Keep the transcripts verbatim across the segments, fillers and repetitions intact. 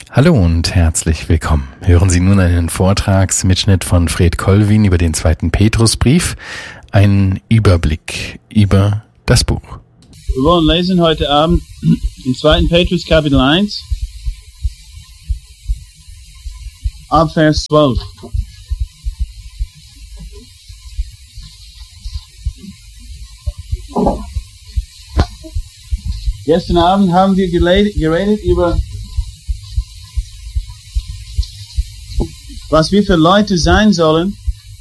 Hallo und herzlich willkommen. Hören Sie nun einen Vortragsmitschnitt von Fred Colvin über den zweiten Petrusbrief, einen Überblick über das Buch. Wir wollen lesen heute Abend im zweiten Petrus Kapitel eins, ab Vers zwölf. Gestern Abend haben wir geredet, geredet über was wir für Leute sein sollen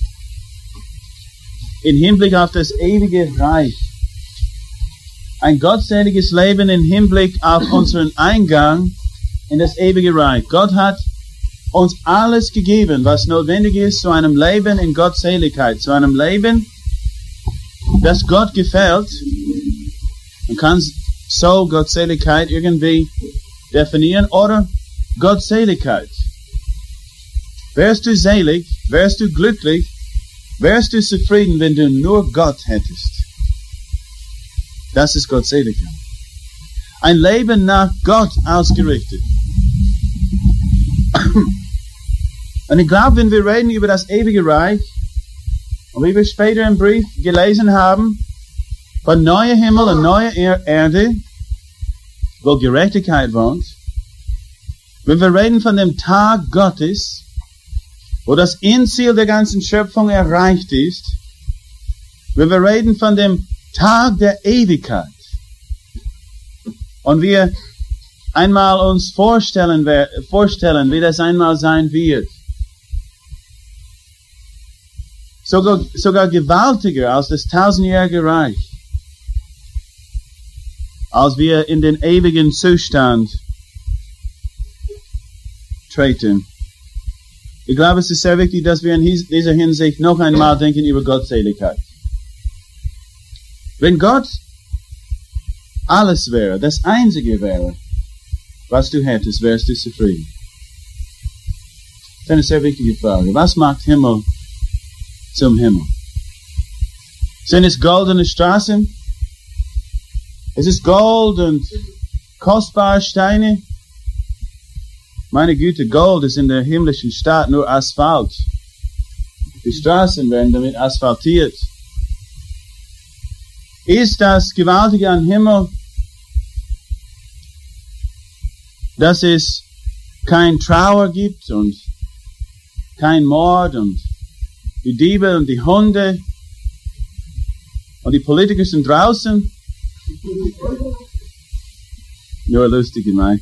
im Hinblick auf das ewige Reich. Ein gottseliges Leben im Hinblick auf unseren Eingang in das ewige Reich. Gott hat uns alles gegeben, was notwendig ist zu einem Leben in Gottseligkeit, zu einem Leben, das Gott gefällt. Man kann so Gottseligkeit irgendwie definieren oder Gottseligkeit. Wärst du selig, wärst du glücklich, wärst du zufrieden, wenn du nur Gott hättest. Das ist Gottseligkeit. Ein Leben nach Gott ausgerichtet. Und ich glaube, wenn wir reden über das ewige Reich, und wie wir später im Brief gelesen haben, von neuer Himmel und neuer Erde, wo Gerechtigkeit wohnt, wenn wir reden von dem Tag Gottes, wo das Endziel der ganzen Schöpfung erreicht ist, wenn wir reden von dem Tag der Ewigkeit und wir einmal uns vorstellen, vorstellen, wie das einmal sein wird, sogar, sogar gewaltiger als das tausendjährige Reich, als wir in den ewigen Zustand treten. Ich glaube, es ist sehr wichtig, dass wir in dieser Hinsicht noch einmal denken über Gottseligkeit. Wenn Gott alles wäre, das Einzige wäre, was du hättest, wärst du zufrieden. Das ist eine sehr wichtige Frage. Was macht Himmel zum Himmel? Sind es goldene Straßen? Es ist Gold und kostbare Steine. Meine Güte, Gold ist in der himmlischen Stadt nur Asphalt. Die Straßen werden damit asphaltiert. Ist das Gewaltige am Himmel, dass es kein Trauer gibt und kein Mord und die Diebe und die Hunde und die Politiker sind draußen? Nur lustig gemeint.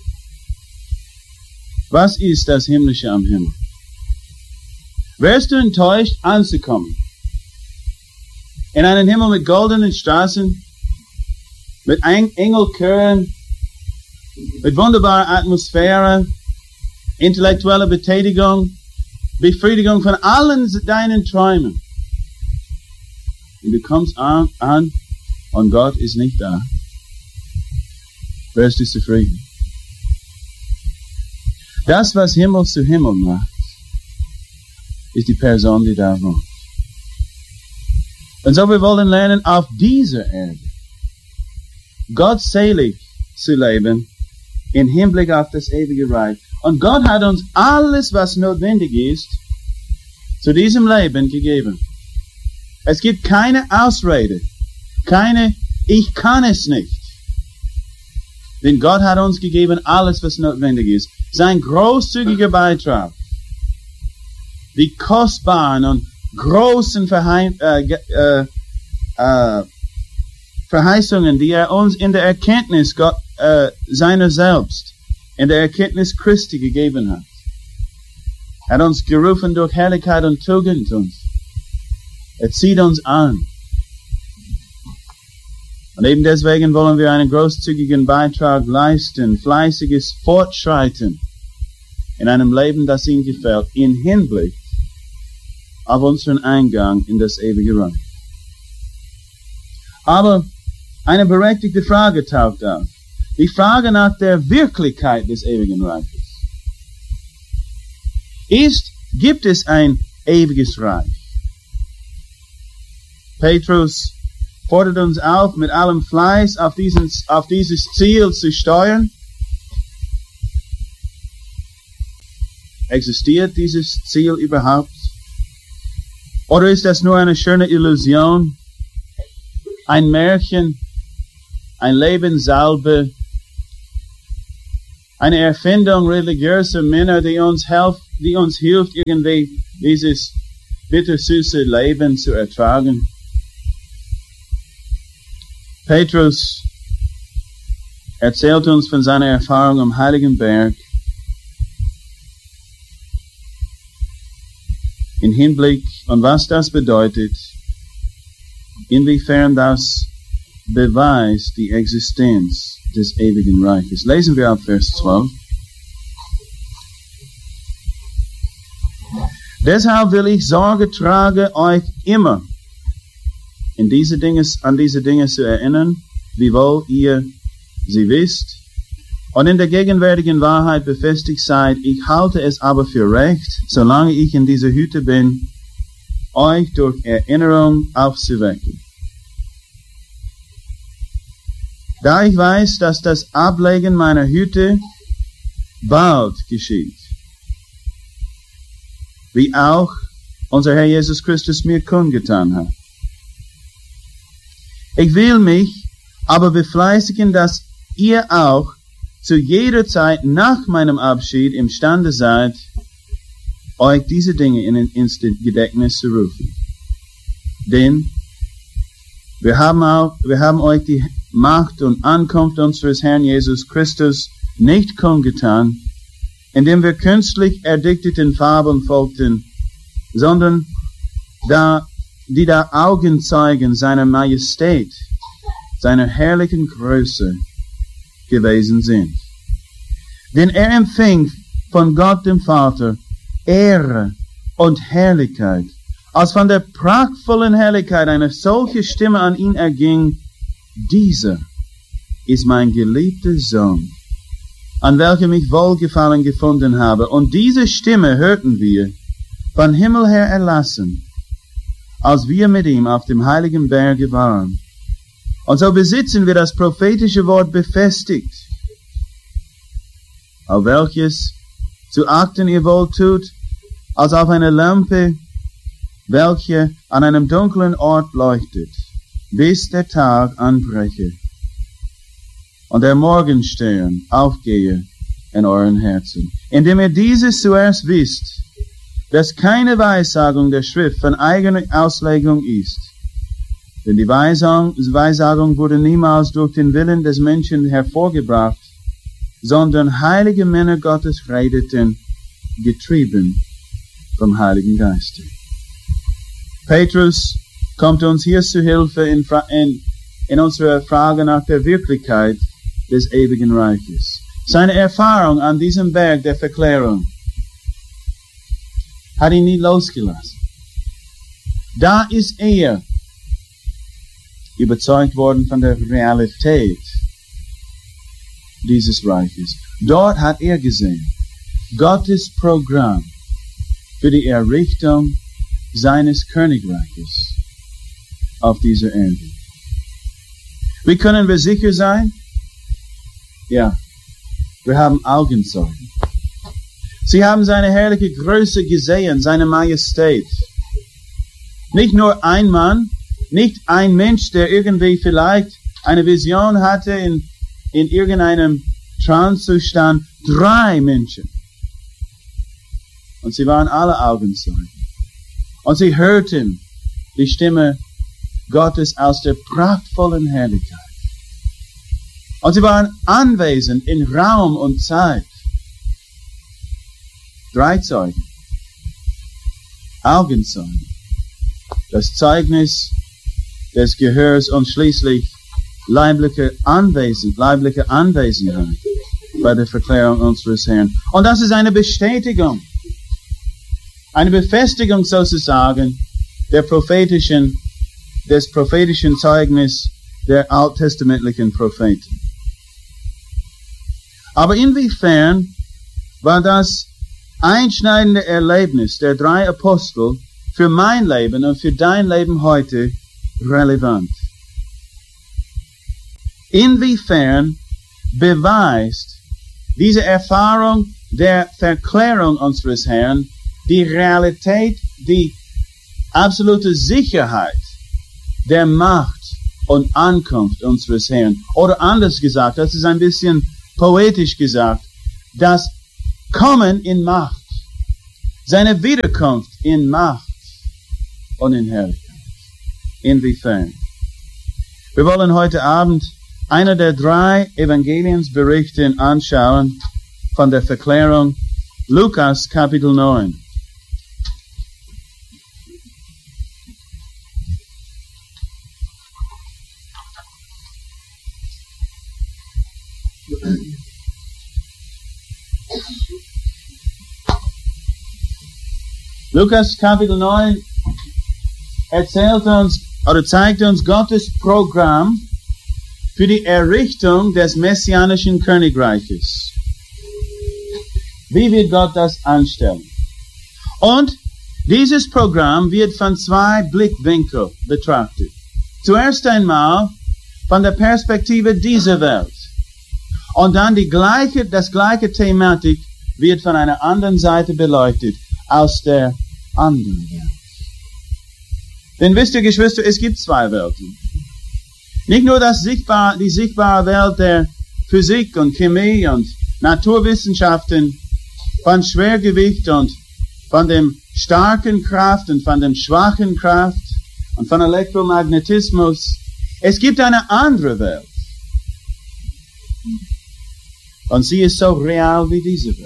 Was ist das Himmlische am Himmel? Wärst du enttäuscht, anzukommen in einen Himmel mit goldenen Straßen, mit Engelchören, mit wunderbarer Atmosphäre, intellektueller Betätigung, Befriedigung von allen deinen Träumen? Und du kommst an, an und Gott ist nicht da. Wärst du zufrieden? Das, was Himmel zu Himmel macht, ist die Person, die da wohnt. Und so wir wollen lernen, auf dieser Erde gottselig zu leben im Hinblick auf das ewige Reich. Und Gott hat uns alles, was notwendig ist, zu diesem Leben gegeben. Es gibt keine Ausrede, keine ich kann es nicht. Denn Gott hat uns gegeben alles, was notwendig ist. Sein großzügiger Beitrag, die kostbaren und großen Verhei- äh, äh, äh, Verheißungen, die er uns in der Erkenntnis Gott, äh, seiner selbst, in der Erkenntnis Christi gegeben hat. Er hat uns gerufen durch Herrlichkeit und Tugend und er zieht uns an. Und eben deswegen wollen wir einen großzügigen Beitrag leisten, fleißiges Fortschreiten in einem Leben, das ihm gefällt, in Hinblick auf unseren Eingang in das ewige Reich. Aber eine berechtigte Frage taucht auf. Die Frage nach der Wirklichkeit des ewigen Reiches. Ist, gibt es ein ewiges Reich? Petrus fordert uns auf, mit allem Fleiß auf, diesen, auf dieses Ziel zu steuern. Existiert dieses Ziel überhaupt? Oder ist das nur eine schöne Illusion? Ein Märchen? Ein Lebenssalbe? Eine Erfindung religiöser Männer, die uns helft, die uns hilft, irgendwie dieses bittersüße Leben zu ertragen? Petrus erzählt uns von seiner Erfahrung am Heiligen Berg im Hinblick und was das bedeutet, inwiefern das beweist die Existenz des ewigen Reiches. Lesen wir ab Vers zwölf. Deshalb will ich Sorge tragen, euch immer in diese Dinge, an diese Dinge zu erinnern, wiewohl ihr sie wisst, und in der gegenwärtigen Wahrheit befestigt seid. Ich halte es aber für recht, solange ich in dieser Hütte bin, euch durch Erinnerung aufzuwecken. Da ich weiß, dass das Ablegen meiner Hütte bald geschieht, wie auch unser Herr Jesus Christus mir kundgetan hat. Ich will mich aber befleißigen, dass ihr auch zu jeder Zeit nach meinem Abschied imstande seid, euch diese Dinge in, ins Gedächtnis zu rufen. Denn wir haben, auch, wir haben euch die Macht und Ankunft unseres Herrn Jesus Christus nicht kundgetan, indem wir künstlich erdichteten Fabeln folgten, sondern da, die da Augenzeugen seiner Majestät, seiner herrlichen Größe gewesen sind. Denn er empfing von Gott dem Vater Ehre und Herrlichkeit, als von der prachtvollen Herrlichkeit eine solche Stimme an ihn erging: Dieser ist mein geliebter Sohn, an welchem ich Wohlgefallen gefunden habe. Und diese Stimme hörten wir von Himmel her erlassen, als wir mit ihm auf dem heiligen Berge waren. Und so besitzen wir das prophetische Wort befestigt, auf welches zu achten ihr wohl tut, als auf eine Lampe, welche an einem dunklen Ort leuchtet, bis der Tag anbreche und der Morgenstern aufgehe in euren Herzen. Indem ihr dieses zuerst wisst, dass keine Weissagung der Schrift von eigener Auslegung ist. Denn die Weisung, Weissagung wurde niemals durch den Willen des Menschen hervorgebracht, sondern heilige Männer Gottes redeten, getrieben vom Heiligen Geiste. Petrus kommt uns hier zu Hilfe in, in, in unserer Frage nach der Wirklichkeit des ewigen Reiches. Seine Erfahrung an diesem Berg der Verklärung hat ihn nie losgelassen. Da ist er überzeugt worden von der Realität dieses Reiches. Dort hat er gesehen Gottes Programm für die Errichtung seines Königreiches auf dieser Erde. Wie können wir sicher sein? Ja, wir haben Augenzeugen. Sie haben seine herrliche Größe gesehen, seine Majestät. Nicht nur ein Mann, nicht ein Mensch, der irgendwie vielleicht eine Vision hatte in, in irgendeinem Trancezustand. Drei Menschen. Und sie waren alle Augenzeugen. Und sie hörten die Stimme Gottes aus der prachtvollen Herrlichkeit. Und sie waren anwesend in Raum und Zeit. Drei Zeugen. Augenzeugen. Das Zeugnis des Gehörs und schließlich leibliche Anwesenheit, leibliche Anwesenheit bei der Verklärung unseres Herrn. Und das ist eine Bestätigung, eine Befestigung sozusagen der prophetischen, des prophetischen Zeugnis der alttestamentlichen Propheten. Aber inwiefern war das einschneidende Erlebnis der drei Apostel für mein Leben und für dein Leben heute relevant? Inwiefern beweist diese Erfahrung der Verklärung unseres Herrn, die Realität, die absolute Sicherheit der Macht und Ankunft unseres Herrn. Oder anders gesagt, das ist ein bisschen poetisch gesagt, das Kommen in Macht, seine Wiederkunft in Macht und in Herrlichkeit. Inwiefern? Wir wollen heute Abend einer der drei Evangeliensberichte anschauen von der Verklärung, Lukas Kapitel neun. Lukas Kapitel neun erzählt uns oder zeigt uns Gottes Programm für die Errichtung des messianischen Königreiches. Wie wird Gott das anstellen? Und dieses Programm wird von zwei Blickwinkeln betrachtet. Zuerst einmal von der Perspektive dieser Welt. Und dann die gleiche, das gleiche Thematik wird von einer anderen Seite beleuchtet, aus der anderen Welt. Denn wisst ihr, Geschwister, es gibt zwei Welten. Nicht nur das sichtbare, die sichtbare Welt der Physik und Chemie und Naturwissenschaften, von Schwergewicht und von dem starken Kraft und von dem schwachen Kraft und von Elektromagnetismus. Es gibt eine andere Welt. Und sie ist so real wie diese Welt.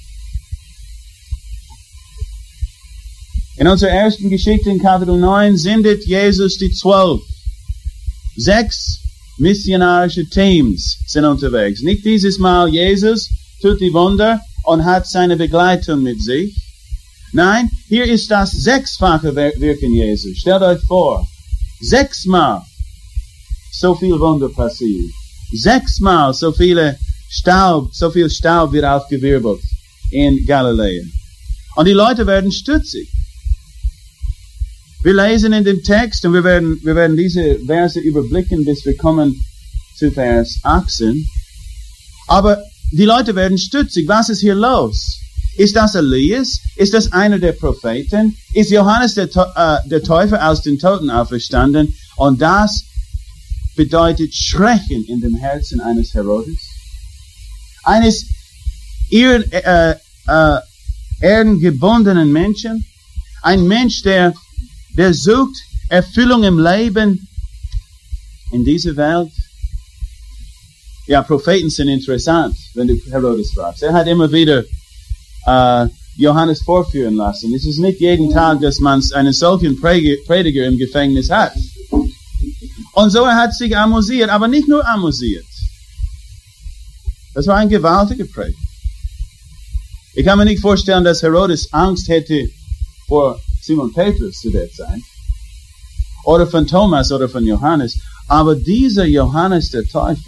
In unserer ersten Geschichte in Kapitel neun sendet Jesus die Zwölf. Sechs missionarische Teams sind unterwegs. Nicht dieses Mal Jesus tut die Wunder und hat seine Begleitung mit sich. Nein, hier ist das sechsfache Wirken Jesus. Stellt euch vor, sechsmal so viel Wunder passiert. Sechsmal so viele Staub, so viel Staub wird aufgewirbelt in Galiläa. Und die Leute werden stutzig. Wir lesen in dem Text, und wir werden, wir werden diese Verse überblicken, bis wir kommen zu Vers achtzehn. Aber die Leute werden stutzig. Was ist hier los? Ist das Elias? Ist das einer der Propheten? Ist Johannes der, äh, der Täufer aus den Toten auferstanden? Und das bedeutet Schrecken in dem Herzen eines Herodes. Eines ihr, äh, äh, erdengebundenen Menschen. Ein Mensch, der Der sucht Erfüllung im Leben in dieser Welt. Ja, Propheten sind interessant, wenn du Herodes fragst. Er hat immer wieder äh, Johannes vorführen lassen. Es ist nicht jeden Tag, dass man einen solchen Prediger im Gefängnis hat. Und so er hat sich amüsiert, aber nicht nur amüsiert. Das war ein gewaltiger Prediger. Ich kann mir nicht vorstellen, dass Herodes Angst hätte vor Simon Petrus zu der Zeit, oder von Thomas oder von Johannes, aber dieser Johannes der Täufer,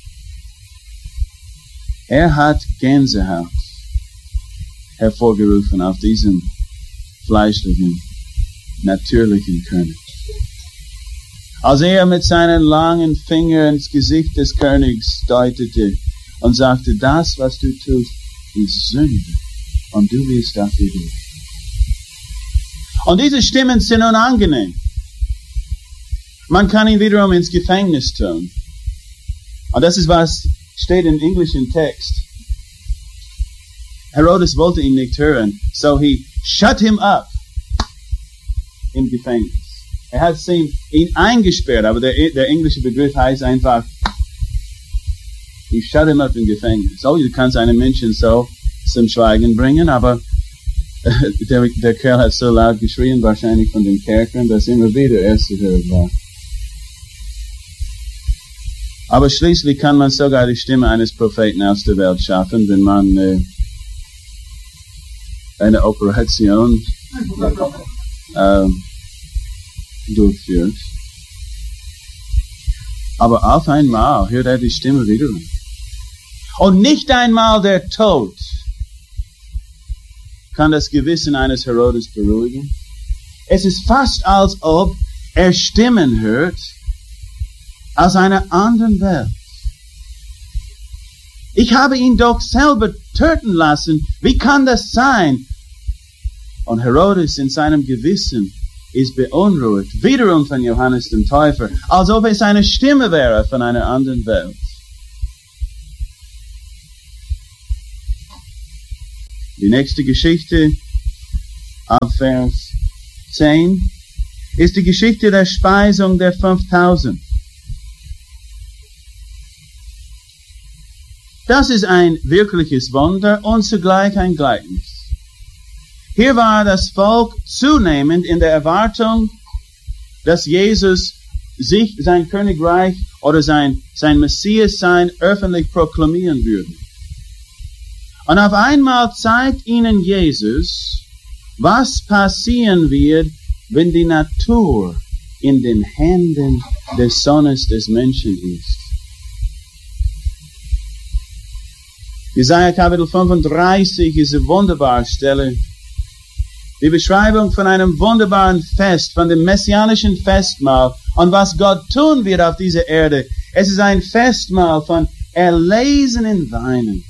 er hat Gänsehaut hervorgerufen auf diesem fleischlichen, natürlichen König. Als er mit seinen langen Fingern ins Gesicht des Königs deutete und sagte, das, was du tust, ist Sünde, und du wirst dafür durch. Und diese Stimmen sind unangenehm. Man kann ihn wiederum ins Gefängnis tun. Und das ist, was steht im englischen Text. Herodes wollte ihn nicht hören, so he shut him up im Gefängnis. Er hat ihn, ihn eingesperrt, aber der, der englische Begriff heißt einfach, he shut him up im Gefängnis. Oh, du kannst einen Menschen so zum Schweigen bringen, aber Der, der Kerl hat so laut geschrien, wahrscheinlich von den Kerkern, dass immer wieder er zu hören war. Aber schließlich kann man sogar die Stimme eines Propheten aus der Welt schaffen, wenn man äh, eine Operation äh, durchführt. Aber auf einmal hört er die Stimme wieder. Und nicht einmal der Tod kann das Gewissen eines Herodes beruhigen. Es ist fast, als ob er Stimmen hört aus einer anderen Welt. Ich habe ihn doch selber töten lassen. Wie kann das sein? Und Herodes in seinem Gewissen ist beunruhigt, wiederum von Johannes dem Täufer, als ob es eine Stimme wäre von einer anderen Welt. Die nächste Geschichte, ab Vers zehn, ist die Geschichte der Speisung der fünftausend. Das ist ein wirkliches Wunder und zugleich ein Gleichnis. Hier war das Volk zunehmend in der Erwartung, dass Jesus sich sein Königreich oder sein, sein Messias-Sein öffentlich proklamieren würde. Und auf einmal zeigt ihnen Jesus, was passieren wird, wenn die Natur in den Händen des Sohnes des Menschen ist. Jesaja Kapitel fünfunddreißig ist eine wunderbare Stelle. Die Beschreibung von einem wunderbaren Fest, von dem messianischen Festmahl und was Gott tun wird auf dieser Erde. Es ist ein Festmahl von erlesenen Weinen.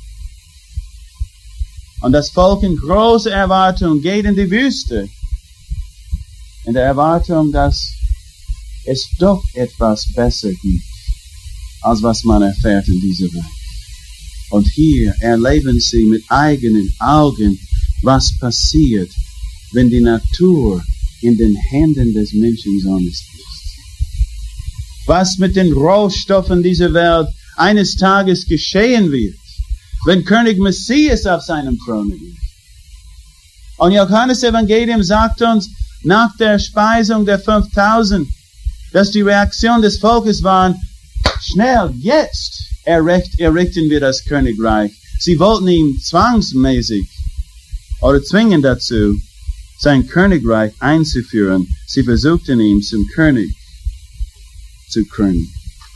Und das Volk in großer Erwartung geht in die Wüste. In der Erwartung, dass es doch etwas besser gibt, als was man erfährt in dieser Welt. Und hier erleben sie mit eigenen Augen, was passiert, wenn die Natur in den Händen des Menschensohnes ist. Was mit den Rohstoffen dieser Welt eines Tages geschehen wird, wenn König Messias auf seinem Thron ist. Und Johannes Evangelium sagt uns, nach der Speisung der fünftausend, dass die Reaktion des Volkes war, schnell, jetzt erricht, errichten wir das Königreich. Sie wollten ihn zwangsmäßig oder zwingen dazu, sein Königreich einzuführen. Sie versuchten ihn zum König zu krönen.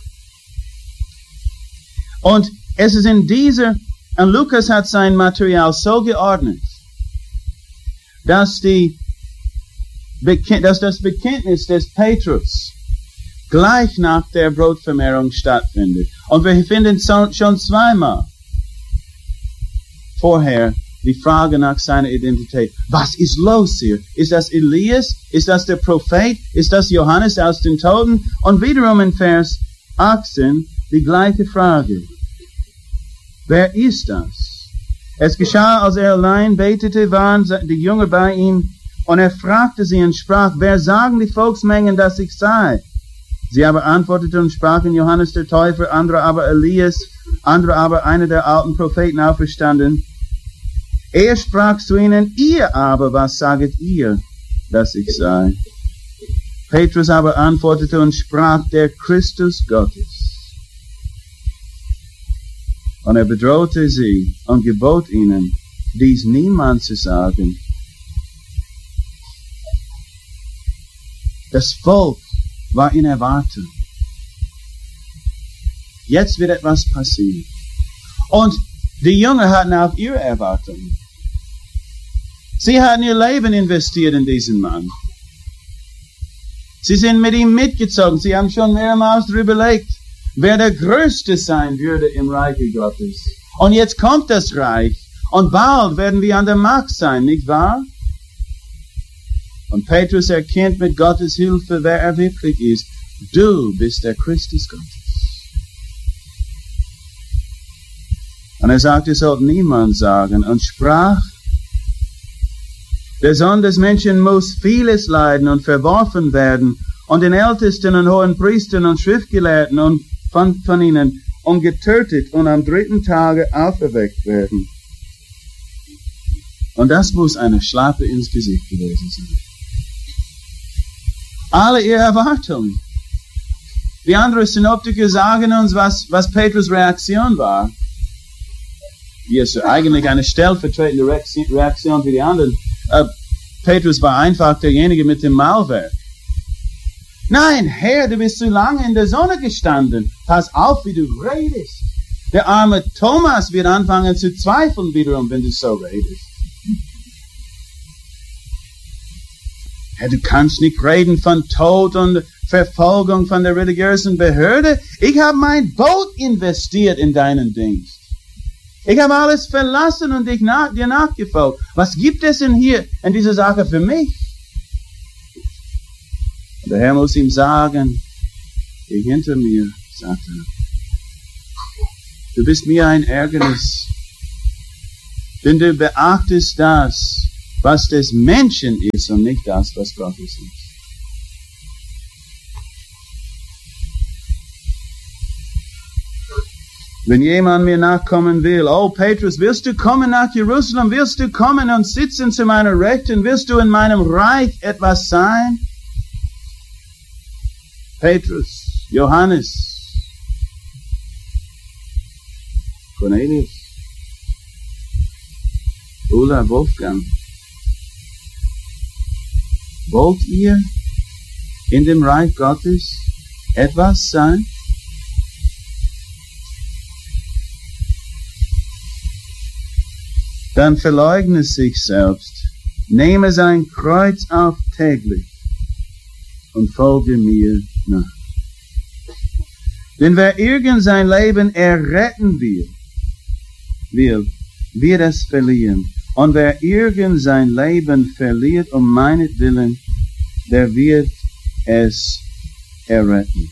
Und es ist in dieser, und Lukas hat sein Material so geordnet, dass, die, dass das Bekenntnis des Petrus gleich nach der Brotvermehrung stattfindet. Und wir finden schon zweimal vorher die Frage nach seiner Identität. Was ist los hier? Ist das Elias? Ist das der Prophet? Ist das Johannes aus den Toten? Und wiederum in Vers achtzehn die gleiche Frage. Wer ist das? Es geschah, als er allein betete, waren die Jünger bei ihm, und er fragte sie und sprach, wer sagen die Volksmengen, dass ich sei? Sie aber antworteten und sprachen, Johannes der Täufer, andere aber Elias, andere aber einer der alten Propheten auferstanden. Er sprach zu ihnen, ihr aber, was saget ihr, dass ich sei? Petrus aber antwortete und sprach, der Christus Gottes. Und er bedrohte sie und gebot ihnen, dies niemand zu sagen. Das Volk war in Erwartung. Jetzt wird etwas passieren. Und die Jünger hatten auch ihre Erwartungen. Sie hatten ihr Leben investiert in diesen Mann. Sie sind mit ihm mitgezogen. Sie haben schon mehrmals darüber überlegt, wer der Größte sein würde im Reiche Gottes. Und jetzt kommt das Reich. Und bald werden wir an der Macht sein, nicht wahr? Und Petrus erkennt mit Gottes Hilfe, wer er wirklich ist. Du bist der Christus Gottes. Und er sagte, es soll niemand sagen. Und sprach, der Sohn des Menschen muss vieles leiden und verworfen werden und den Ältesten und hohen Priestern und Schriftgelehrten und von, von ihnen und getötet und am dritten Tage auferweckt werden. Und das muss eine Schlappe ins Gesicht gewesen sein. Alle ihre Erwartungen. Die anderen Synoptiker sagen uns, was, was Petrus' Reaktion war. Hier ist eigentlich eine stellvertretende Reaktion für die anderen. Uh, Petrus war einfach derjenige mit dem Maulwerk. Nein, Herr, du bist zu lange in der Sonne gestanden. Pass auf, wie du redest. Der arme Thomas wird anfangen zu zweifeln wiederum, wenn du so redest. Herr, du kannst nicht reden von Tod und Verfolgung von der religiösen Behörde. Ich habe mein Boot investiert in deinen Dienst. Ich habe alles verlassen und dich nach, dir nachgefolgt. Was gibt es denn hier in dieser Sache für mich? Der Herr muss ihm sagen, geh hinter mir, sagt er. Du bist mir ein Ärgernis, denn du beachtest das, was des Menschen ist und nicht das, was Gottes ist. Wenn jemand mir nachkommen will, oh Petrus, willst du kommen nach Jerusalem? Willst du kommen und sitzen zu meiner Rechten? Willst du in meinem Reich etwas sein? Petrus, Johannes, Cornelius, Ulla, Wolfgang. Wollt ihr in dem Reich Gottes etwas sein? Dann verleugne sich selbst, nehme sein Kreuz auf täglich und folge mir nach. Denn wer irgend sein Leben erretten will, will, wird es verlieren. Und wer irgend sein Leben verliert um meinetwillen, der wird es erretten.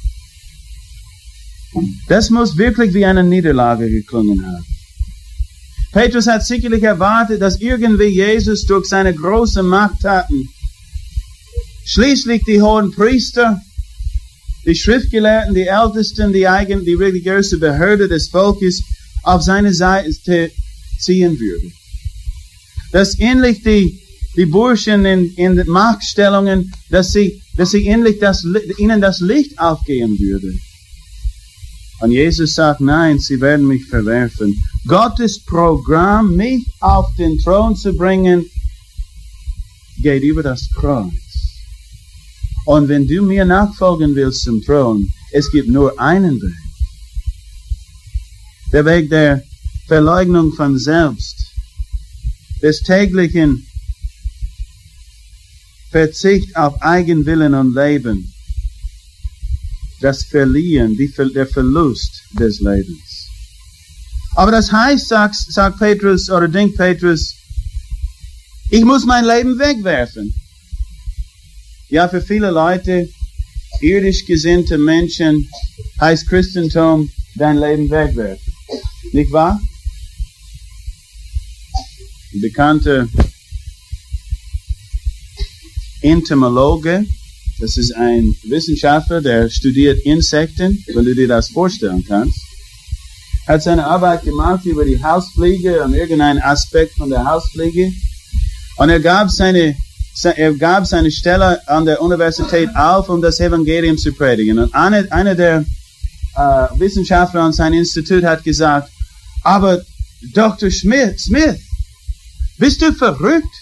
Das muss wirklich wie eine Niederlage geklungen haben. Petrus hat sicherlich erwartet, dass irgendwie Jesus durch seine großen Machttaten schließlich die hohen Priester, die Schriftgelehrten, die Ältesten, die eigen, die religiöse Behörde des Volkes auf seine Seite ziehen würde. Dass endlich die, die Burschen in, in den Machtstellungen, dass sie, dass sie endlich das, ihnen das Licht aufgehen würde. Und Jesus sagt, nein, sie werden mich verwerfen. Gottes Programm, mich auf den Thron zu bringen, geht über das Kreuz. Und wenn du mir nachfolgen willst zum Thron, es gibt nur einen Weg. Der Weg der Verleugnung von selbst, des täglichen Verzicht auf Eigenwillen und Leben, das Verlieren, die, der Verlust des Lebens. Aber das heißt, sagt, sagt Petrus oder denkt Petrus, ich muss mein Leben wegwerfen. Ja, für viele Leute, irdisch gesinnte Menschen, heißt Christentum, dein Leben wegwerfen. Nicht wahr? Ein bekannter Entomologe, das ist ein Wissenschaftler, der studiert Insekten, wenn du dir das vorstellen kannst, hat seine Arbeit gemacht über die Hausfliege und irgendeinen Aspekt von der Hausfliege. Und er gab seine, er gab seine Stelle an der Universität auf, um das Evangelium zu predigen. Und einer, einer der äh, Wissenschaftler an seinem Institut hat gesagt, aber Doktor Smith, Smith, bist du verrückt?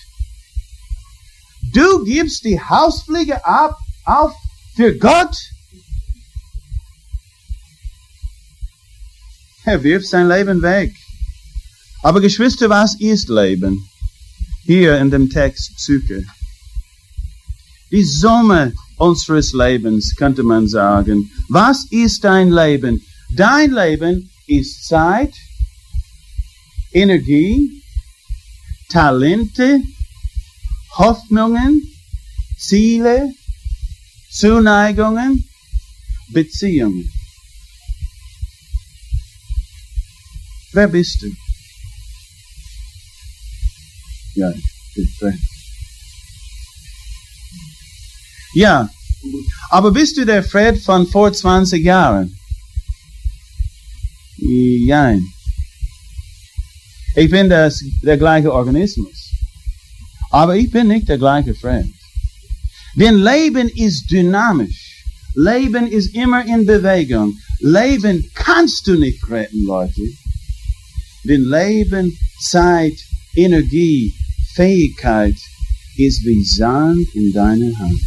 Du gibst die Hausfliege ab, auf für Gott? Er wirft sein Leben weg. Aber Geschwister, was ist Leben? Hier in dem Text Psyche. Die Summe unseres Lebens, könnte man sagen. Was ist dein Leben? Dein Leben ist Zeit, Energie, Talente, Hoffnungen, Ziele, Zuneigungen, Beziehungen. Wer bist du? Ja, ich bin Fred. Ja, aber bist du der Fred von vor zwanzig Jahren? Nein. Ich bin das, der gleiche Organismus. Aber ich bin nicht der gleiche Fred. Denn Leben ist dynamisch. Leben ist immer in Bewegung. Leben kannst du nicht retten, Leute. Denn Leben, Zeit, Energie, Fähigkeit ist wie Sand in deiner Hand.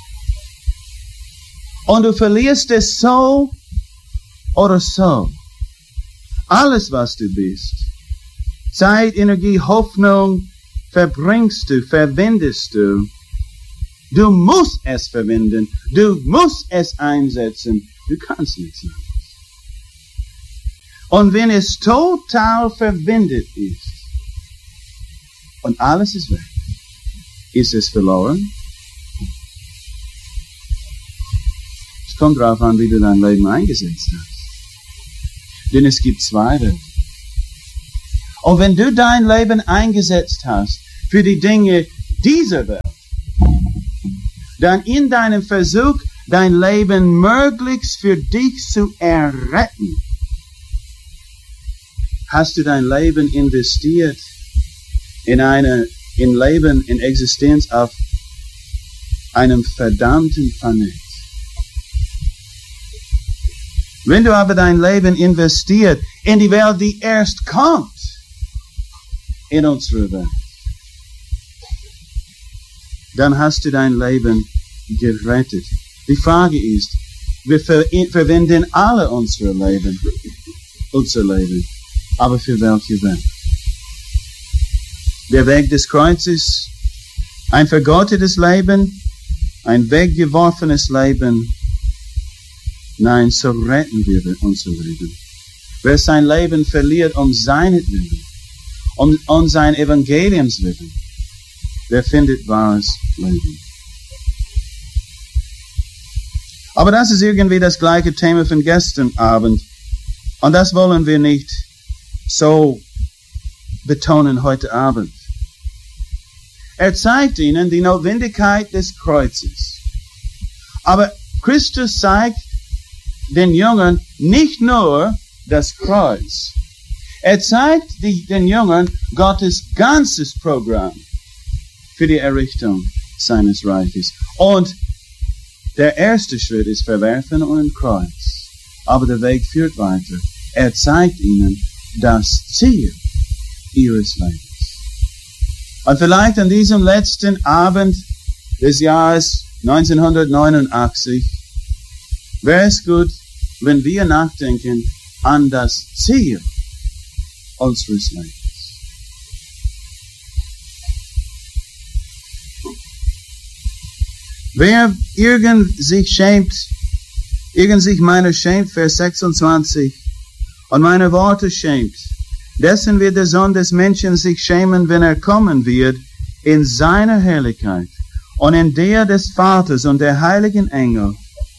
Und du verlierst es so oder so. Alles, was du bist. Zeit, Energie, Hoffnung verbringst du, verwendest du. Du musst es verwenden. Du musst es einsetzen. Du kannst nichts anderes. Und wenn es total verwendet ist und alles ist weg, ist es verloren? Es kommt darauf an, wie du dein Leben eingesetzt hast. Denn es gibt zwei Welten. Und wenn du dein Leben eingesetzt hast für die Dinge dieser Welt, dann in deinem Versuch, dein Leben möglichst für dich zu erretten, hast du dein Leben investiert in eine, in Leben, in Existenz auf einem verdammten Planet. Wenn du aber dein Leben investiert in die Welt, die erst kommt, in unsere Welt, dann hast du dein Leben gerettet. Die Frage ist, wir ver- verwenden alle unser Leben, unser Leben, aber für welche Welt? Der Weg des Kreuzes, ein vergottetes Leben, ein weggeworfenes Leben. Nein, so retten wir unser Leben. Wer sein Leben verliert um seinetwillen, um, um sein Evangeliums willen, der findet wahres Leben. Aber das ist irgendwie das gleiche Thema von gestern Abend. Und das wollen wir nicht so betonen heute Abend. Er zeigt ihnen die Notwendigkeit des Kreuzes. Aber Christus zeigt den Jüngern nicht nur das Kreuz. Er zeigt die, den Jüngern Gottes ganzes Programm für die Errichtung seines Reiches. Und der erste Schritt ist Verwerfen und ein Kreuz. Aber der Weg führt weiter. Er zeigt ihnen das Ziel ihres Lebens. Und vielleicht an diesem letzten Abend des Jahres neunzehnhundertneunundachtzig wäre es gut, wenn wir nachdenken an das Ziel unseres Lebens. Wer irgend sich schämt, irgend sich meiner schämt, Vers sechsundzwanzig, und meine Worte schämt, dessen wird der Sohn des Menschen sich schämen, wenn er kommen wird, in seiner Herrlichkeit und in der des Vaters und der heiligen Engel,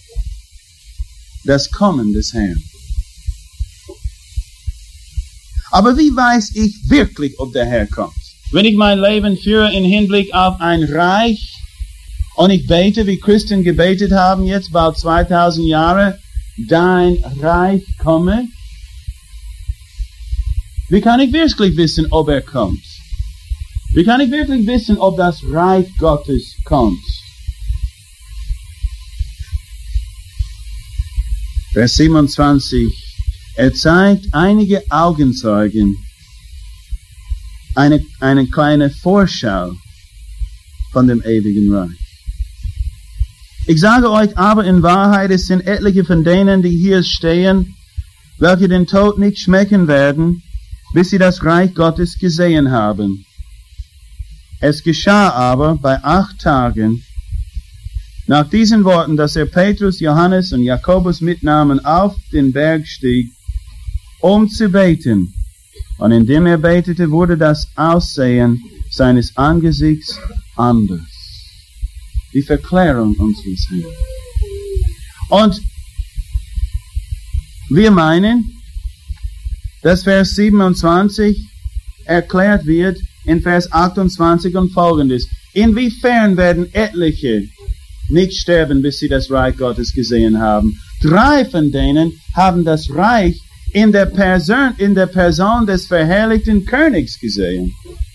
das Kommen des Herrn. Aber wie weiß ich wirklich, ob der Herr kommt? Wenn ich mein Leben führe im Hinblick auf ein Reich und ich bete, wie Christen gebetet haben, jetzt bald zweitausend Jahre, dein Reich komme, wie kann ich wirklich wissen, ob er kommt? Wie kann ich wirklich wissen, ob das Reich Gottes kommt? Vers siebenundzwanzig. Er zeigt einige Augenzeugen, eine, eine kleine Vorschau von dem ewigen Reich. Ich sage euch aber in Wahrheit, es sind etliche von denen, die hier stehen, welche den Tod nicht schmecken werden, bis sie das Reich Gottes gesehen haben. Es geschah aber bei acht Tagen, nach diesen Worten, dass er Petrus, Johannes und Jakobus mitnahmen, auf den Berg stieg, um zu beten. Und indem er betete, wurde das Aussehen seines Angesichts anders. Die Verklärung unseres Herrn. Und wir meinen, dass Vers siebenundzwanzig erklärt wird in Vers achtundzwanzig und folgendes. Inwiefern werden etliche nicht sterben, bis sie das Reich Gottes gesehen haben? Drei von denen haben das Reich in der Person, in der Person des verherrlichten Königs gesehen.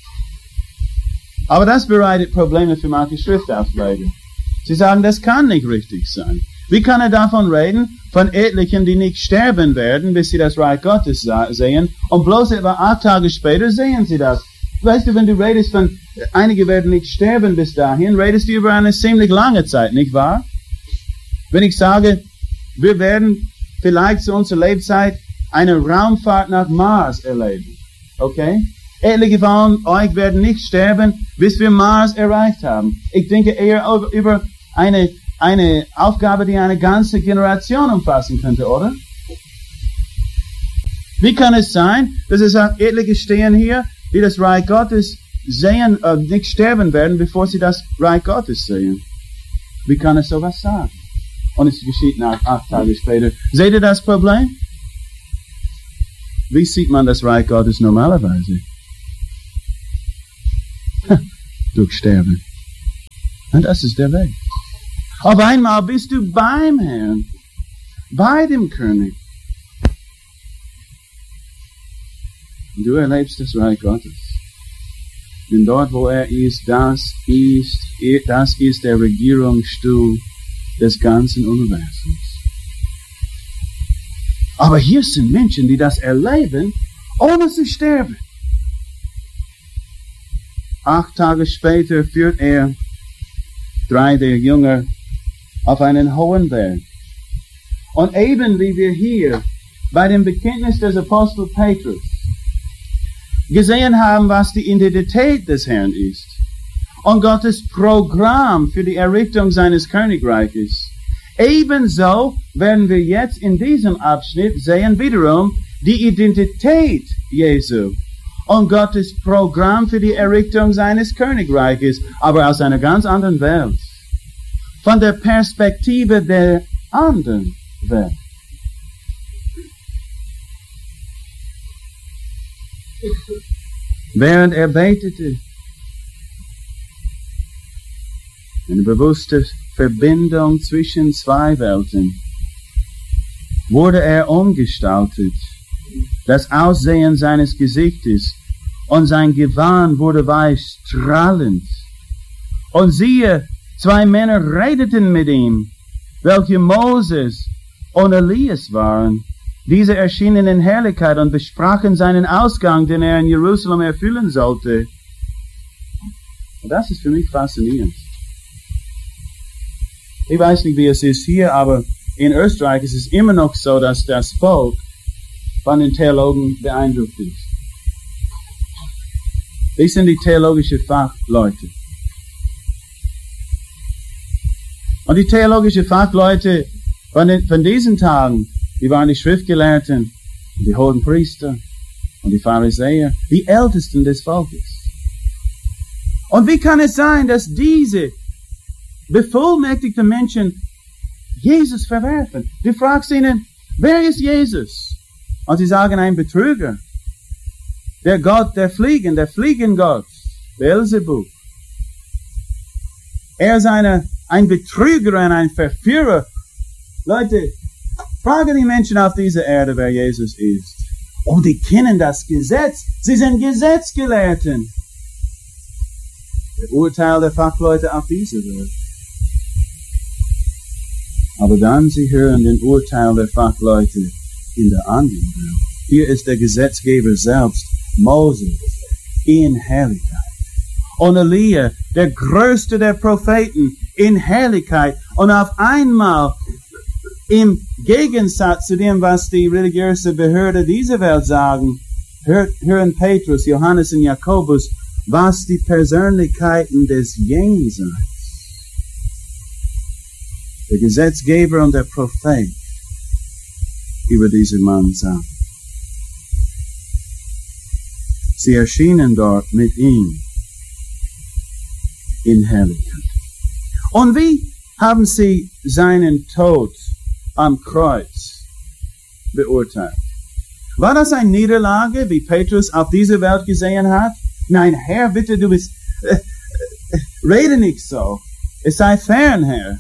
Aber das bereitet Probleme für manche Schriftausleger. Sie sagen, das kann nicht richtig sein. Wie kann er davon reden, von etlichen, die nicht sterben werden, bis sie das Reich Gottes sehen, und bloß etwa acht Tage später sehen sie das? Weißt du, wenn du redest von, einige werden nicht sterben bis dahin, redest du über eine ziemlich lange Zeit, nicht wahr? Wenn ich sage, wir werden vielleicht zu unserer Lebzeit eine Raumfahrt nach Mars erleben, okay? Etliche von euch werden nicht sterben, bis wir Mars erreicht haben. Ich denke eher über eine, eine Aufgabe, die eine ganze Generation umfassen könnte, oder? Wie kann es sein, dass es etliche stehen hier, die das Reich Gottes sehen, äh, nicht sterben werden, bevor sie das Reich Gottes sehen? Wie kann es sowas sagen? Und es geschieht nach acht Tage später. Seht ihr das Problem? Wie sieht man das Reich Gottes normalerweise? Durch Sterben. Und das ist der Weg. Auf einmal bist du beim Herrn, bei dem König. Und du erlebst das Reich Gottes. Denn dort, wo er ist, das ist, das ist der Regierungsstuhl des ganzen Universums. Aber hier sind Menschen, die das erleben, ohne zu sterben. Acht Tage später führt er drei der Jünger auf einen hohen Berg. Und eben wie wir hier bei dem Bekenntnis des Apostel Petrus gesehen haben, was die Identität des Herrn ist und Gottes Programm für die Errichtung seines Königreiches, ebenso werden wir jetzt in diesem Abschnitt sehen wiederum die Identität Jesu und Gottes Programm für die Errichtung seines Königreiches, aber aus einer ganz anderen Welt. Von der Perspektive der anderen Welt. Während er betete, eine bewusste Verbindung zwischen zwei Welten, wurde er umgestaltet. Das Aussehen seines Gesichtes und sein Gewand wurde weiß strahlend. Und siehe, zwei Männer redeten mit ihm, welche Moses und Elias waren. Diese erschienen in Herrlichkeit und besprachen seinen Ausgang, den er in Jerusalem erfüllen sollte. Und das ist für mich faszinierend. Ich weiß nicht, wie es ist hier, aber in Österreich ist es immer noch so, dass das Volk von den Theologen beeindruckt ist. Die sind die theologischen Fachleute. Und die theologischen Fachleute von, den, von diesen Tagen, die waren die Schriftgelehrten, die hohen Priester und die Pharisäer, die Ältesten des Volkes. Und wie kann es sein, dass diese bevollmächtigten Menschen Jesus verwerfen? Du fragst ihnen, wer ist Jesus? Und sie sagen, ein Betrüger. Der Gott der Fliegen, der Fliegengott, Beelzebub. Er ist eine, ein Betrüger und ein Verführer. Leute, frage die Menschen auf dieser Erde, wer Jesus ist. Oh, die kennen das Gesetz. Sie sind Gesetzgelehrten. Der Urteil der Fachleute auf dieser Welt. Aber dann sie hören den Urteil der Fachleute in der anderen Welt. Hier ist der Gesetzgeber selbst, Moses, in Herrlichkeit. Und Elia, der größte der Propheten, in Herrlichkeit. Und auf einmal, im Gegensatz zu dem, was die religiöse Behörde dieser Welt sagen, hören Petrus, Johannes und Jakobus, was die Persönlichkeiten des Jenseits, der Gesetzgeber und der Prophet, über diesen Mann sagen. Sie erschienen dort mit ihm in Herrlichkeit. Und wie haben sie seinen Tod am Kreuz beurteilt? War das eine Niederlage, wie Petrus auf diese Welt gesehen hat? Nein, Herr, bitte, du bist, äh, äh, rede nicht so. Es sei fern, Herr.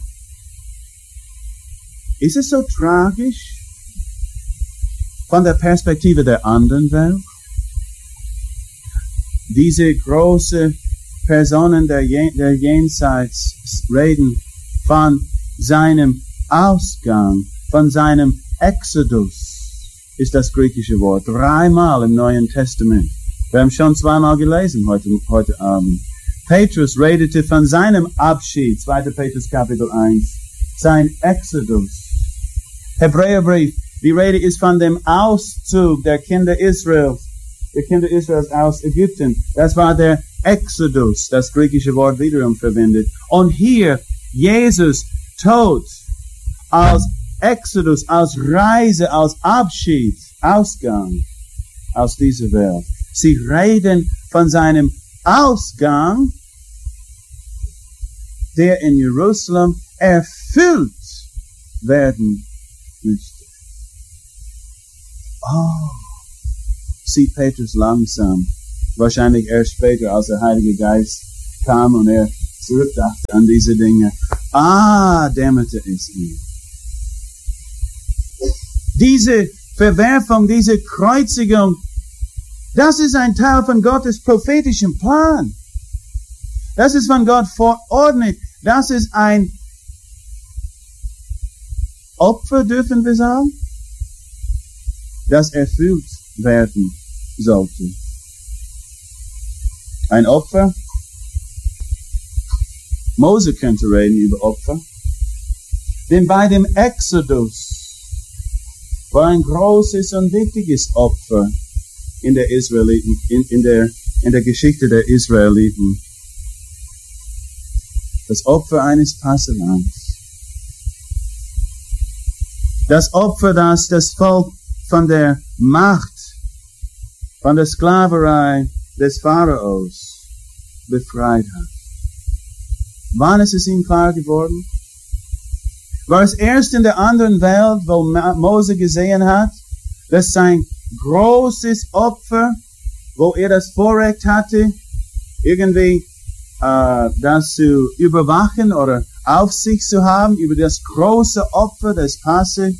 Ist es so tragisch von der Perspektive der anderen Welt? Diese große Personen der, Jen- der Jenseits reden von seinem Ausgang, von seinem Exodus, ist das griechische Wort. Dreimal im Neuen Testament. Wir haben schon zweimal gelesen heute, heute Abend. Petrus redete von seinem Abschied, zweiter Petrus Kapitel eins, sein Exodus. Hebräerbrief, die Rede ist von dem Auszug der Kinder Israels, der Kinder Israels aus Ägypten. Das war der Exodus, das griechische Wort wiederum verwendet. Und hier Jesus Tod als Exodus, als Reise, als Abschied, Ausgang aus dieser Welt. Sie reden von seinem Ausgang, der in Jerusalem erfüllt werden müsste. Oh, sieht Petrus langsam, wahrscheinlich erst später, als der Heilige Geist kam und er zurückdachte an diese Dinge. Ah, dämmerte es ihm. Diese Verwerfung, diese Kreuzigung, das ist ein Teil von Gottes prophetischem Plan. Das ist von Gott verordnet. Das ist ein Opfer, dürfen wir sagen, das erfüllt werden sollte. Ein Opfer. Mose könnte reden über Opfer. Denn bei dem Exodus war ein großes und wichtiges Opfer in der Israeliten, in, in der, in der Geschichte der Israeliten. Das Opfer eines Passelams. Das Opfer, das das Volk von der Macht, von der Sklaverei des Pharaos befreit hat. Wann ist es ihm klar geworden? War es erst in der anderen Welt, wo Mose gesehen hat, dass sein großes Opfer, wo er das Vorrecht hatte, irgendwie äh, das zu überwachen oder Aufsicht zu haben über das große Opfer des Passe,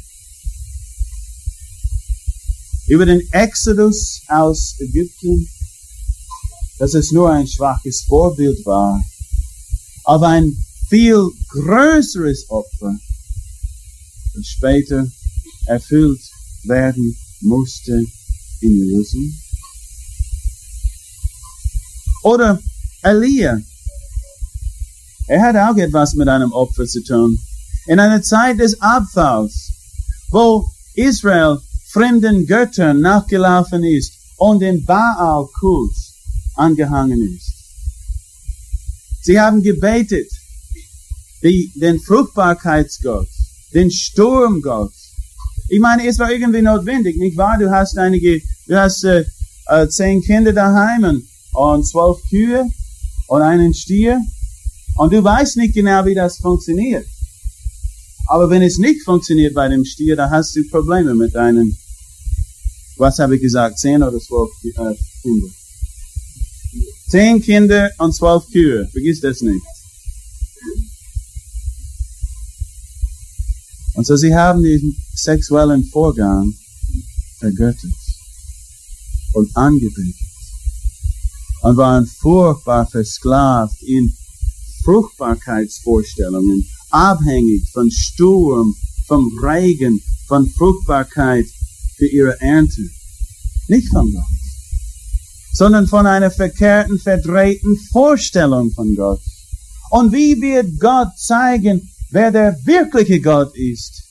über den Exodus aus Ägypten, dass es nur ein schwaches Vorbild war, aber ein viel größeres Opfer, das später erfüllt werden musste in Jerusalem. Oder Elia. Er hat auch etwas mit einem Opfer zu tun. In einer Zeit des Abfalls, wo Israel fremden Göttern nachgelaufen ist und den Baal-Kult angehangen ist. Sie haben gebetet, die, den Fruchtbarkeitsgott, den Sturmgott. Ich meine, es war irgendwie notwendig, nicht wahr? Du hast einige, du hast äh, äh, zehn Kinder daheim und zwölf Kühe und einen Stier. Und du weißt nicht genau, wie das funktioniert. Aber wenn es nicht funktioniert bei dem Stier, dann hast du Probleme mit deinen, was habe ich gesagt, zehn oder zwölf äh, Kinder. Zehn Kinder und zwölf Kühe. Vergiss das nicht. Und so sie haben diesen sexuellen Vorgang vergöttert und angebetet und waren furchtbar versklavt in Fruchtbarkeitsvorstellungen, abhängig von Sturm, vom Regen, von Fruchtbarkeit für ihre Ernte. Nicht von Gott, sondern von einer verkehrten, verdrehten Vorstellung von Gott. Und wie wird Gott zeigen, wer der wirkliche Gott ist?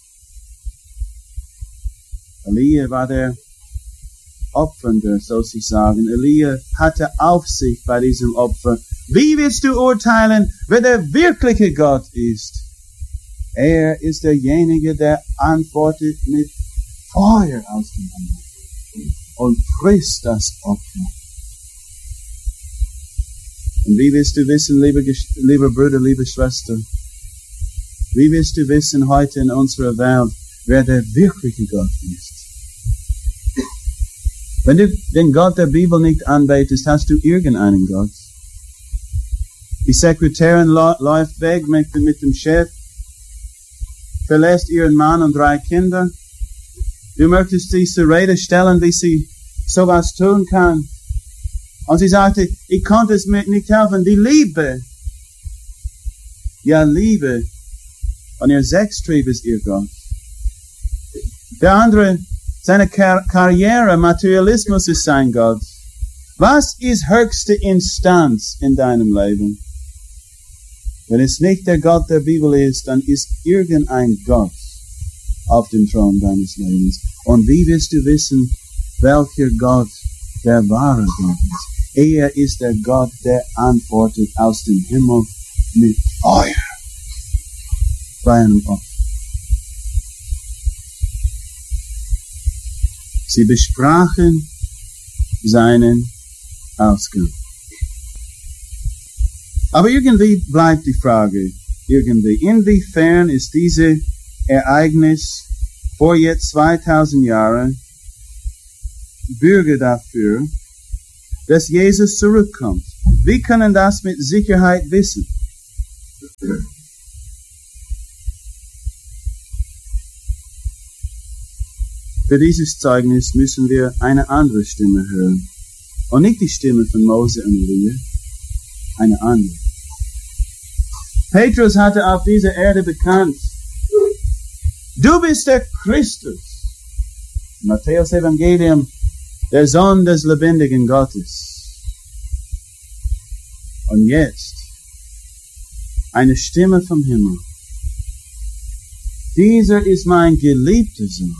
Elia war der Opfernde, sozusagen. Elia hatte Aufsicht bei diesem Opfer. Wie willst du urteilen, wer der wirkliche Gott ist? Er ist derjenige, der antwortet mit Feuer aus dem Himmel und frisst das Opfer. Und wie willst du wissen, liebe, liebe Brüder, liebe Schwester, wie willst du wissen heute in unserer Welt, wer der wirkliche Gott ist? Wenn du den Gott der Bibel nicht anbetest, hast du irgendeinen Gott. Die Sekretärin läuft weg mit, mit dem Chef, verlässt ihren Mann und drei Kinder. Du möchtest sie zur Rede stellen, wie sie sowas tun kann. Und sie sagte, ich konnte es mir nicht helfen. Die Liebe. Ja, Liebe. Und ihr Sextrieb ist ihr Gott. Der andere, seine Kar- Karriere, Materialismus ist sein Gott. Was ist höchste Instanz in deinem Leben? Wenn es nicht der Gott der Bibel ist, dann ist irgendein Gott auf dem Thron deines Lebens. Und wie willst du wissen, welcher Gott der wahre Gott ist? Er ist der Gott, der antwortet aus dem Himmel mit Feuer bei einem Opfer. Sie besprachen seinen Ausgang. Aber irgendwie bleibt die Frage, irgendwie, inwiefern ist diese Ereignis vor jetzt zweitausend Jahren Bürger dafür, dass Jesus zurückkommt? Wir können das mit Sicherheit wissen. Für dieses Zeugnis müssen wir eine andere Stimme hören. Und nicht die Stimme von Mose und Elia, eine andere. Petrus hatte auf dieser Erde bekannt, du bist der Christus. Matthäus Evangelium, der Sohn des lebendigen Gottes. Und jetzt eine Stimme vom Himmel. Dieser ist mein geliebter Sohn.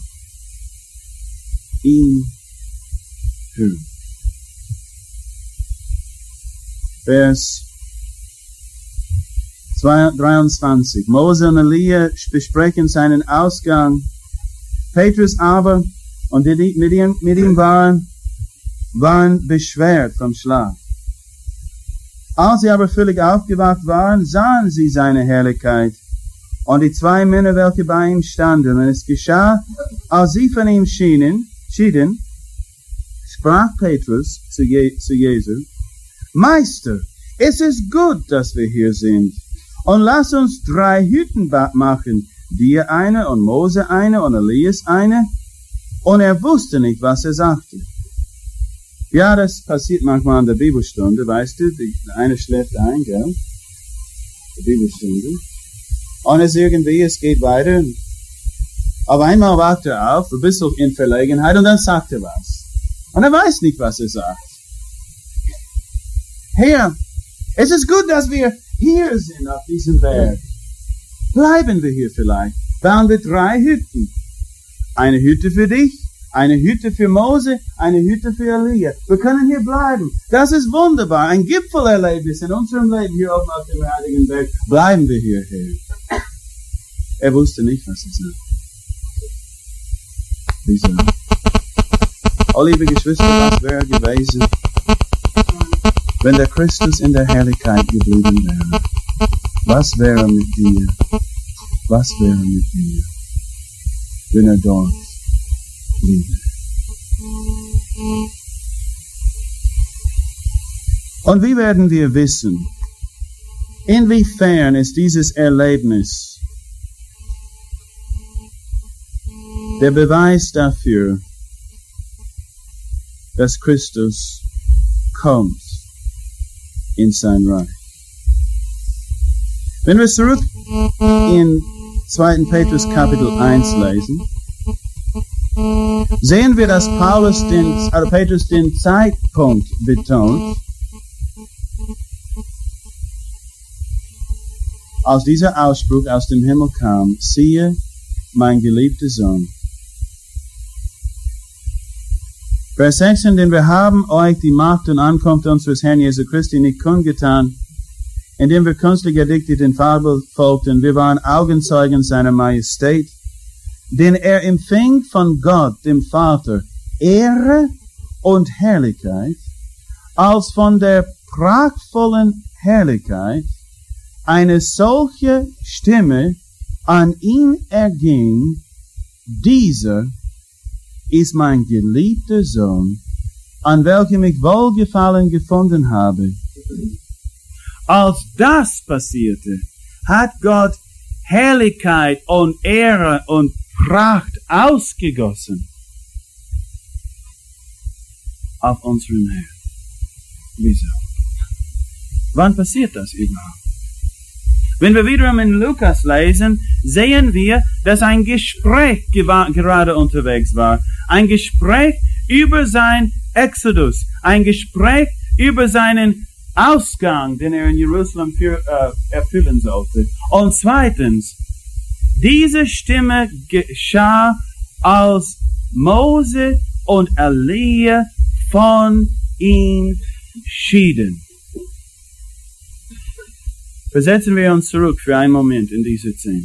Ihn hören. Vers dreiundzwanzig. Mose und Elia besprechen seinen Ausgang. Petrus aber und die, die mit ihm, mit ihm waren, waren beschwert vom Schlaf. Als sie aber völlig aufgewacht waren, sahen sie seine Herrlichkeit und die zwei Männer, welche bei ihm standen. Und es geschah, als sie von ihm schienen, schieden, sprach Petrus zu, Je- zu Jesus, Meister, es ist gut, dass wir hier sind. Und lass uns drei Hütten machen, dir eine und Mose eine und Elias eine. Und er wusste nicht, was er sagte. Ja, das passiert manchmal an der Bibelstunde, weißt du, die eine schläft ein, gell? Die Bibelstunde. Und es irgendwie, es geht weiter. Aber einmal wacht er auf, ein bisschen in Verlegenheit, und dann sagt er was. Und er weiß nicht, was er sagt. Herr, es ist gut, dass wir hier sind auf diesem Berg. Bleiben wir hier vielleicht. Bauen wir drei Hütten. Eine Hütte für dich, eine Hütte für Mose, eine Hütte für Elia. Wir können hier bleiben. Das ist wunderbar. Ein Gipfelerlebnis in unserem Leben hier oben auf dem heiligen Berg. Bleiben wir hierher. Er wusste nicht, was er sagt. Wieso? Oh, liebe Geschwister, was wäre gewesen, wenn der Christus in der Herrlichkeit geblieben wäre? Was wäre mit dir? Was wäre mit dir, wenn er dort bliebe? Und wie werden wir wissen, inwiefern ist dieses Erlebnis der Beweis dafür, dass Christus kommt in sein Reich? Wenn wir zurück in zweiten Petrus Kapitel eins lesen, sehen wir, dass Paulus den, oder Petrus den Zeitpunkt betont, als dieser Ausspruch aus dem Himmel kam, siehe, mein geliebter Sohn. Vers sechzehn, denn wir haben euch die Macht und Ankunft unseres Herrn Jesu Christi nicht kundgetan, indem wir künstlich erdichtet den Fabel folgten. Wir waren Augenzeugen seiner Majestät, denn er empfing von Gott, dem Vater, Ehre und Herrlichkeit, als von der prachtvollen Herrlichkeit eine solche Stimme an ihn erging, dieser ist mein geliebter Sohn, an welchem ich Wohlgefallen gefunden habe. Als das passierte, hat Gott Herrlichkeit und Ehre und Pracht ausgegossen auf unseren Herrn. Wieso? Wann passiert das überhaupt? Wenn wir wiederum in Lukas lesen, sehen wir, dass ein Gespräch gerade unterwegs war. Ein Gespräch über sein Exodus. Ein Gespräch über seinen Ausgang, den er in Jerusalem für, äh, erfüllen sollte. Und zweitens, diese Stimme geschah, als Mose und Elia von ihm schieden. Versetzen wir uns zurück für einen Moment in diese Szene.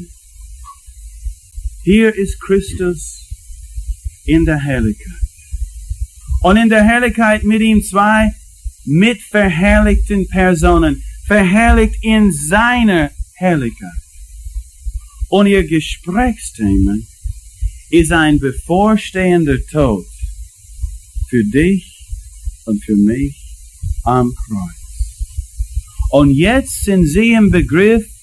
Hier ist Christus in der Herrlichkeit. Und in der Herrlichkeit mit ihm zwei mitverherrlichten Personen, verherrlicht in seiner Herrlichkeit. Und ihr Gesprächsthema ist ein bevorstehender Tod für dich und für mich am Kreuz. Und jetzt sind sie im Begriff,